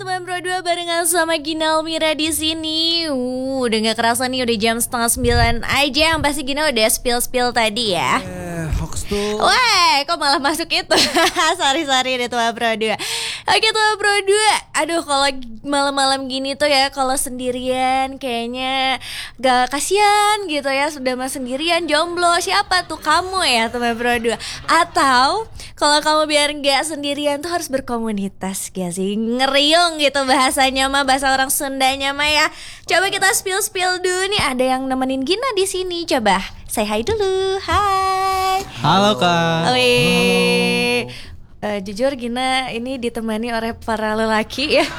teman-teman Pro 2 barengan sama Gina Almira di sini. Udah gak kerasa nih udah jam 8:30 aja. Yang pasti Gina udah spill tadi ya. Hoax tuh. Weh, kok malah masuk itu? Sorry deh teman Pro 2. Oke teman Pro 2. Aduh, kalau malam-malam gini tuh ya, kalau sendirian kayaknya gak kasihan gitu ya. Sudah mah sendirian, jomblo. Siapa tuh kamu ya teman Pro 2? Atau kalau kamu biar gak sendirian tuh harus berkomunitas gak sih? Ngeriung gitu bahasanya mah, bahasa orang Sundanya mah ya. Coba kita spill dulu nih, ada yang nemenin Gina di sini. Coba say hi dulu. Hai. Halo Kak. Wih. Jujur Gina ini ditemani oleh para lelaki ya.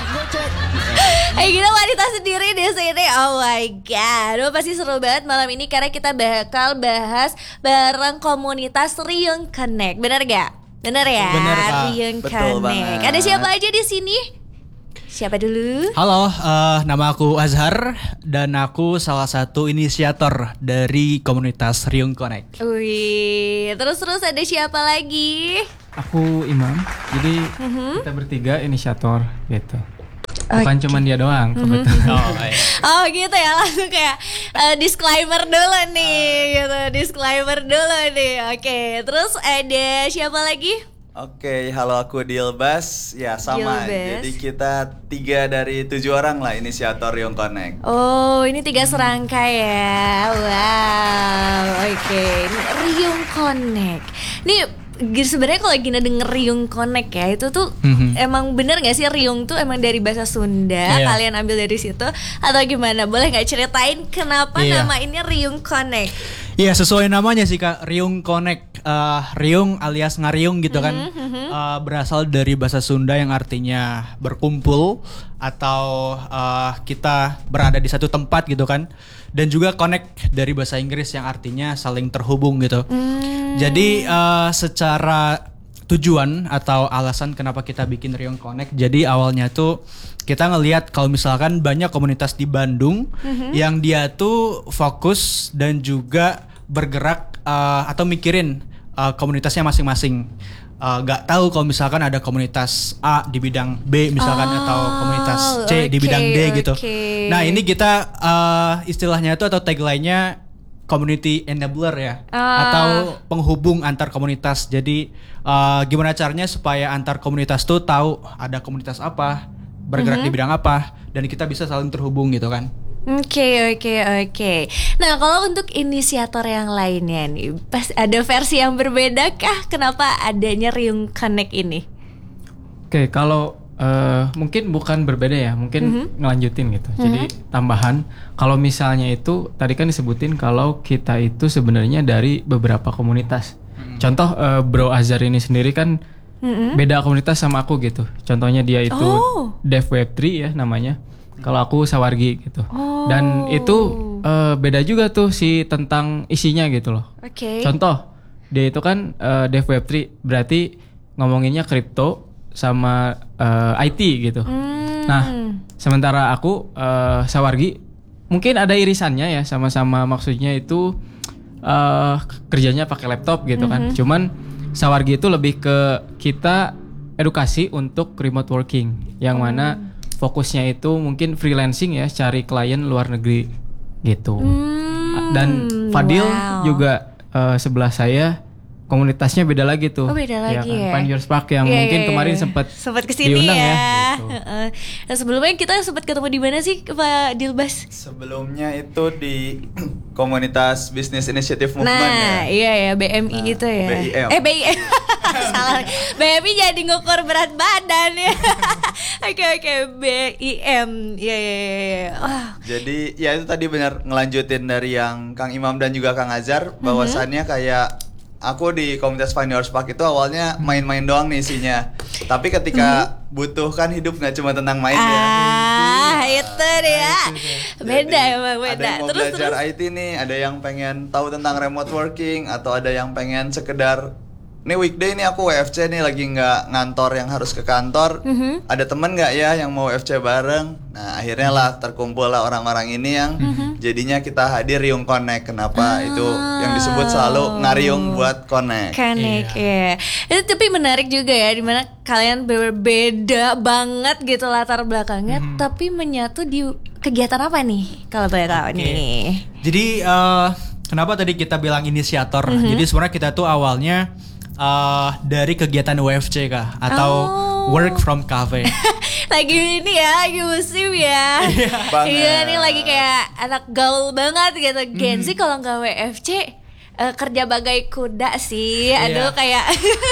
Gina wanita sendiri di sini. Oh my god. Wah, pasti seru banget malam ini karena kita bakal bahas bareng komunitas Riung Connect. Bener gak? Bener ya? Bener, Kak. Riung Betul Connect. banget. Ada siapa aja di sini? Siapa dulu? Halo, nama aku Azhar dan aku salah satu inisiator dari komunitas Riung Connect. Wih, terus ada siapa lagi? Aku Imam, jadi kita bertiga inisiator gitu. Bukan cuma dia doang kebetulan. Oh gitu ya, langsung kayak disclaimer dulu nih gitu. Disclaimer dulu nih. Oke, terus ada siapa lagi? Oke, halo aku Dilbas. Ya sama, Dilbas. jadi kita 3 dari 7 orang lah inisiator Riung Connect. Oh, ini 3 serangkai ya. Wow, oke. Ini Riung Connect. Nih sebenarnya kalau Gina denger Riung Connect ya, itu tuh emang bener gak sih Riung tuh emang dari bahasa Sunda? Iya. Kalian ambil dari situ atau gimana? Boleh gak ceritain kenapa Iya. nama ini Riung Connect? Iya, sesuai namanya sih Kak, Riung Connect. Riung alias ngariung gitu kan. Berasal dari bahasa Sunda yang artinya berkumpul atau kita berada di satu tempat gitu kan. Dan juga connect dari bahasa Inggris yang artinya saling terhubung gitu. Jadi secara tujuan atau alasan kenapa kita bikin Riung Connect, jadi awalnya tuh kita ngelihat kalau misalkan banyak komunitas di Bandung yang dia tuh fokus dan juga bergerak atau mikirin komunitasnya masing-masing. Gak tahu kalau misalkan ada komunitas A di bidang B misalkan atau komunitas C di bidang D gitu. Nah ini kita istilahnya itu atau tagline-nya community enabler ya, atau penghubung antar komunitas. Jadi gimana caranya supaya antar komunitas tuh tahu ada komunitas apa, bergerak di bidang apa, dan kita bisa saling terhubung gitu kan. Oke. Nah, kalau untuk inisiator yang lainnya nih, pas ada versi yang berbeda kah? Kenapa adanya Riung Connect ini? Oke, kalau mungkin bukan berbeda ya, mungkin ngelanjutin gitu. Jadi tambahan, kalau misalnya itu tadi kan disebutin kalau kita itu sebenarnya dari beberapa komunitas. Contoh Bro Azhar ini sendiri kan beda komunitas sama aku gitu. Contohnya dia itu Dev Web3 ya namanya. Kalau aku Sawargi gitu. Dan itu beda juga tuh si tentang isinya gitu loh. Oke. Contoh, dia itu kan Dev Web3 berarti ngomonginnya kripto sama IT gitu. Nah, sementara aku Sawargi mungkin ada irisannya ya, sama-sama maksudnya itu kerjanya pakai laptop gitu kan. Cuman Sawargi itu lebih ke kita edukasi untuk remote working, yang mana fokusnya itu mungkin freelancing ya, cari klien luar negeri gitu. Dan Fadil juga sebelah saya komunitasnya beda lagi tuh. Oh, beda lagi ya. Find Your Spark yang mungkin kemarin sempat kesini diundang ya. Gitu. Nah, sebelumnya kita sempat ketemu di mana sih Pak Dilbas? Sebelumnya itu di komunitas Business Initiative Movement Nah, iya ya, BMI itu ya. BIM. BIM. Salah. BMI jadi ngukur berat badan ya. Oke, BIM. Iya. Wah. Jadi ya itu tadi benar ngelanjutin dari yang Kang Imam dan juga Kang Azhar, bahwasannya kayak aku di komunitas Find Your Spark itu awalnya main-main doang nih isinya. Tapi ketika butuh kan hidup nggak cuma tentang main ya. Itu dia. Beda emang beda. Ada yang mau belajar IT nih, ada yang pengen tahu tentang remote working, atau ada yang pengen sekedar Ini weekday nih aku WFC nih lagi nggak ngantor yang harus ke kantor. Ada temen nggak ya yang mau WFC bareng? Nah akhirnya lah terkumpul lah orang-orang ini yang jadinya kita hadir Riung Connect. Kenapa itu yang disebut selalu ngariung buat connect. Connect ya. Itu tapi menarik juga ya, dimana kalian berbeda banget gitu latar belakangnya, tapi menyatu di kegiatan apa nih kalau boleh tahu nih? Jadi kenapa tadi kita bilang inisiator? Jadi sebenarnya kita tuh awalnya dari kegiatan WFC kah atau work from cafe. Lagi ini ya, lagi musim ya. Banget. Iya, ini lagi kayak anak gaul banget gitu. Gen Z kalau nggak WFC kerja bagai kuda sih. Aduh kayak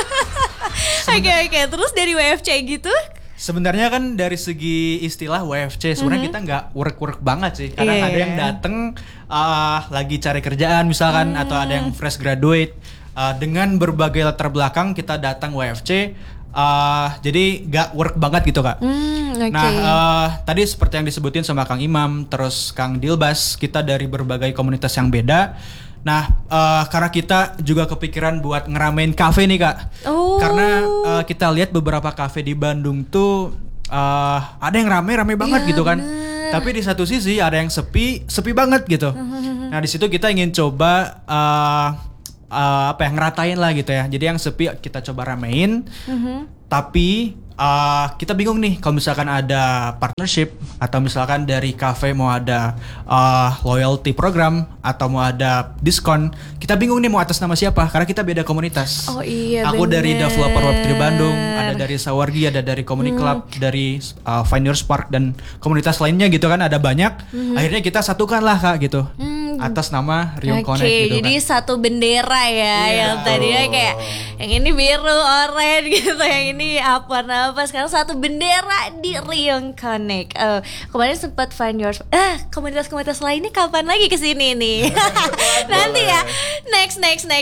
Oke. Terus dari WFC gitu? Sebenarnya kan dari segi istilah WFC sebenarnya kita nggak work banget sih, karena ada yang dateng lagi cari kerjaan misalkan, atau ada yang fresh graduate. Dengan berbagai latar belakang kita datang WFC, jadi gak work banget gitu kak. Okay. Nah tadi seperti yang disebutin sama Kang Imam, terus Kang Dilbas, kita dari berbagai komunitas yang beda. Nah karena kita juga kepikiran buat ngeramein kafe nih kak. Karena kita lihat beberapa kafe di Bandung tuh ada yang rame banget gitu kan. Tapi di satu sisi ada yang sepi banget gitu. Nah di situ kita ingin coba ngeratain lah gitu ya. Jadi yang sepi kita coba ramein. Tapi kita bingung nih kalau misalkan ada partnership, atau misalkan dari cafe mau ada loyalty program atau mau ada diskon. Kita bingung nih mau atas nama siapa, karena kita beda komunitas. Oh iya, aku bener. dari developer Web3 Bandung, ada dari Sawargi, ada dari Community Club, dari Find Your Spark dan komunitas lainnya gitu kan, ada banyak. Akhirnya kita satukan lah kak gitu. Atas nama Riung Connect gitu jadi kan. satu bendera ya, yang tadinya kayak yang ini biru, oranye gitu, yang ini apa sekarang satu bendera di Riung Connect. Kemarin sempat Find Your komunitas-komunitas lainnya kapan lagi kesini nih? Nanti ya, next.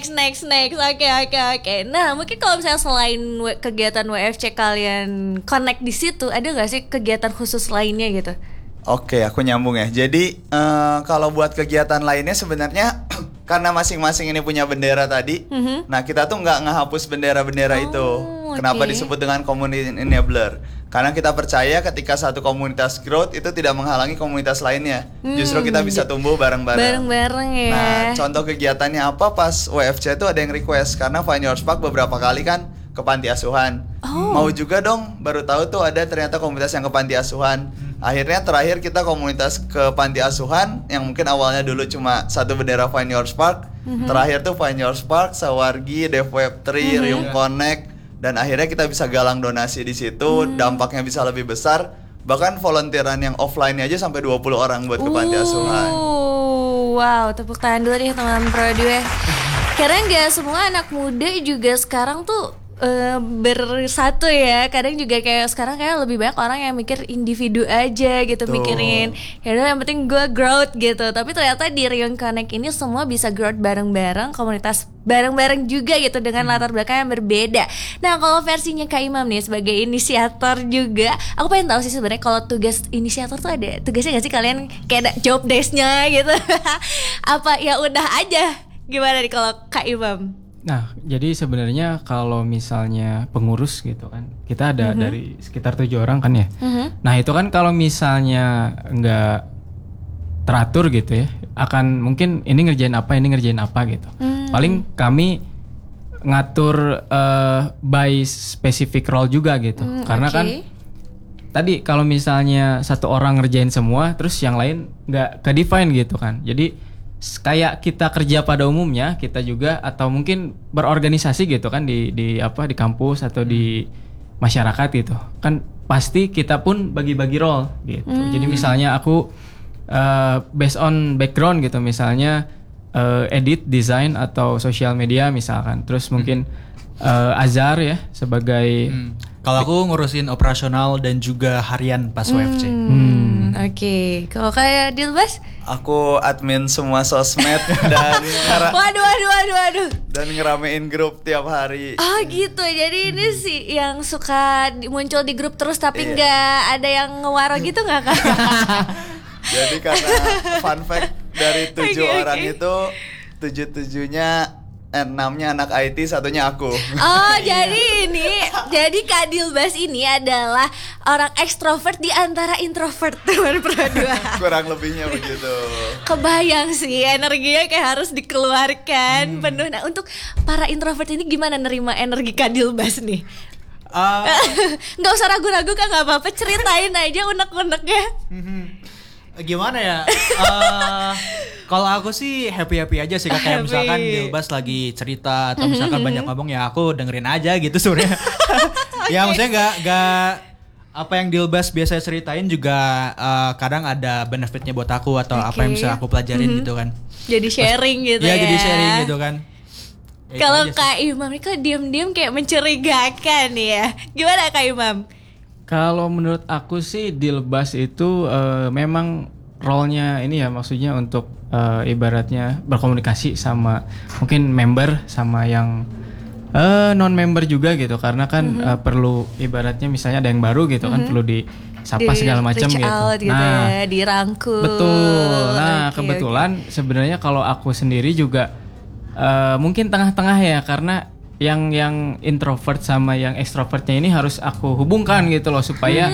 Oke. Nah mungkin kalau misalnya selain kegiatan WFC kalian connect di situ, ada nggak sih kegiatan khusus lainnya gitu? Oke, aku nyambung ya. Jadi kalau buat kegiatan lainnya sebenarnya karena masing-masing ini punya bendera tadi, nah kita tuh nggak ngehapus bendera-bendera itu. Kenapa disebut dengan community enabler? Karena kita percaya ketika satu komunitas growth itu tidak menghalangi komunitas lainnya. Justru kita bisa tumbuh bareng-bareng. Bareng-bareng ya. Nah, contoh kegiatannya apa pas WFC itu ada yang request, karena Find Your Spark beberapa kali kan ke panti asuhan. Mau juga dong, baru tahu tuh ada ternyata komunitas yang ke panti asuhan. Akhirnya terakhir kita komunitas ke panti asuhan yang mungkin awalnya dulu cuma satu bendera Find Your Spark. Terakhir tuh Find Your Spark, Sawargi, DevWeb3, Riung Connect, dan akhirnya kita bisa galang donasi di situ. Dampaknya bisa lebih besar. Bahkan volunteeran yang offline aja sampai 20 orang buat ke panti asuhan. Wow, tepuk tangan dulu nih teman-teman Pro2 ya. Karena nggak semua anak muda juga sekarang tuh bersatu ya. Kadang juga kayak sekarang kayak lebih banyak orang yang mikir individu aja gitu. Tuh. Mikirin ya udah yang penting gue growth gitu. Tapi ternyata di Riung Connect ini semua bisa growth bareng-bareng, komunitas bareng-bareng juga gitu, dengan latar belakang yang berbeda. Nah kalau versinya Kak Imam nih sebagai inisiator juga, aku pengen tahu sih sebenarnya kalau tugas inisiator tuh ada tugasnya gak sih kalian, kayak ada job desk-nya gitu? Apa ya udah aja? Gimana nih kalau Kak Imam? Nah, jadi sebenarnya kalau misalnya pengurus gitu kan, kita ada dari sekitar 7 orang kan ya. Nah itu kan kalau misalnya nggak teratur gitu ya, akan mungkin ini ngerjain apa gitu. Paling kami ngatur by specific role juga gitu. Karena kan tadi kalau misalnya satu orang ngerjain semua, terus yang lain nggak ke-define gitu kan. Jadi kayak kita kerja pada umumnya, kita juga atau mungkin berorganisasi gitu kan di kampus atau di masyarakat gitu. Kan pasti kita pun bagi-bagi role gitu. Jadi misalnya aku based on background gitu, misalnya edit, design atau social media misalkan. Terus mungkin Azhar ya sebagai kalau aku ngurusin operasional dan juga harian pas WFC. Oke. Kalau kayak Dilbas? Aku admin semua sosmed dan Waduh. dan ngeramein grup tiap hari. Oh gitu. Jadi ini sih yang suka muncul di grup terus tapi nggak ada yang ngewaro gitu nggak Kak? Jadi karena fun fact dari 7 orang itu 7-7-nya enamnya anak IT, satunya aku. Oh, jadi Kak Dilbas ini adalah orang ekstrovert di antara introvert, teman Pro 2. Kurang lebihnya begitu. Kebayang sih, energinya kayak harus dikeluarkan penuh. Nah, untuk para introvert ini gimana nerima energi Kak Dilbas nih? Nggak usah ragu-ragu Kak, nggak apa-apa, ceritain aja unek-uneknya. Gimana ya? Kalau aku sih happy aja sih Kak. Kayak Happy. misalkan Dilbas lagi cerita atau misalkan banyak ngomong, ya aku dengerin aja gitu sebenarnya. Ya maksudnya nggak apa yang Dilbas biasa ceritain juga kadang ada benefitnya buat aku atau apa yang bisa aku pelajarin gitu kan. Jadi sharing gitu ya. Iya, jadi sharing gitu kan. Ya, itu Kalau aja sih. Kak Imam ini kok diam-diam kayak mencurigakan ya. Gimana Kak Imam? Kalau menurut aku sih Dilbas itu memang role-nya ini ya, maksudnya untuk ibaratnya berkomunikasi sama mungkin member sama yang non member juga gitu, karena kan perlu ibaratnya misalnya ada yang baru gitu kan, perlu disapa segala macam reach gitu. out gitu ya, dirangkul. Betul. Nah, Oke, kebetulan sebenarnya kalau aku sendiri juga mungkin tengah-tengah ya, karena yang introvert sama yang extrovertnya ini harus aku hubungkan gitu loh, supaya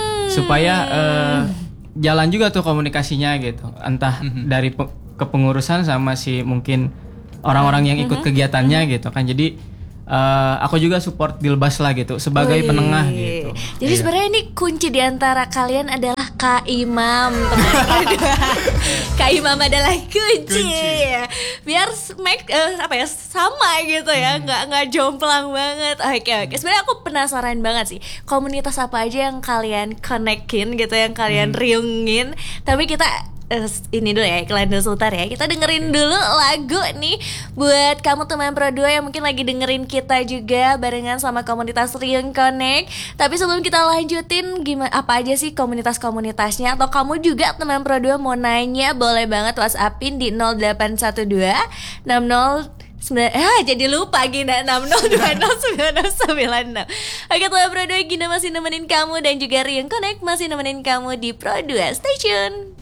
jalan juga tuh komunikasinya gitu, entah dari kepengurusan sama si mungkin orang-orang yang ikut kegiatannya gitu kan. Jadi aku juga support Dilbas lah gitu sebagai Wih. penengah gitu. Jadi sebenarnya ini kunci di antara kalian adalah Kak Imam, teman-teman. Kak Imam adalah kunci. Biar sama gitu ya, nggak jomplang banget. Oke. Sebenarnya aku penasaran banget sih, komunitas apa aja yang kalian connectin gitu, yang kalian riungin. Tapi kita ini dulu ya, iklan dulu sebentar ya. Kita dengerin dulu lagu nih buat kamu teman Pro 2 yang mungkin lagi dengerin kita juga barengan sama komunitas Riung Connect. Tapi sebelum kita lanjutin, gimana, apa aja sih komunitas-komunitasnya, atau kamu juga teman Pro 2 mau nanya, boleh banget WhatsAppin di 0812 jadi lupa Gina 60209096. Oke, teman Pro 2, Gina masih nemenin kamu dan juga Riung Connect masih nemenin kamu di Pro 2. Stay tune.